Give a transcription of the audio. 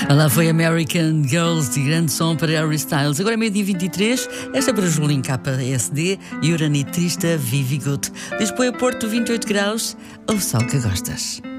Lá foi American Girls de grande som para Harry Styles. Agora é meio-dia 23. Esta é para Julinho KSD e Uranitrista Vivi Good. Lisboa e Porto 28 graus. Ou só que gostas.